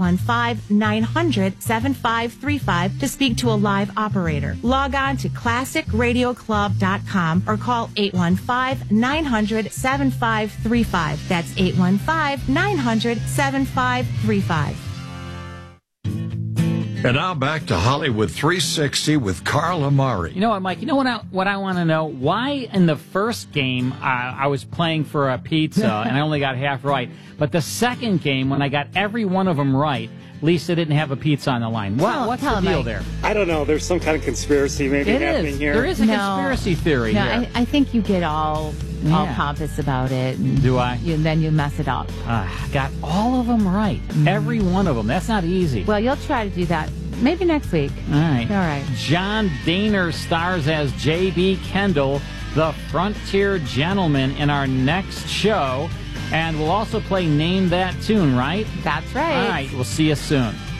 815-900-7535 to speak to a live operator. Log on to classicradioclub.com or call 815-900-7535. That's 815-900-7535. And now back to Hollywood 360 with Carl Amari. You know what, Mike? You know what I want to know? Why in the first game I was playing for a pizza and I only got half right, but the second game when I got every one of them right, Lisa didn't have a pizza on the line. What's the deal there? I don't know. There's some kind of conspiracy maybe happening here. There is a conspiracy theory here. I think you get all pompous about it. And do I? Then you mess it up. Got all of them right. Every one of them. That's not easy. Well, you'll try to do that maybe next week. All right. All right. John Daner stars as J.B. Kendall, the Frontier Gentleman, in our next show. And we'll also play Name That Tune, right? That's right. All right. We'll see you soon.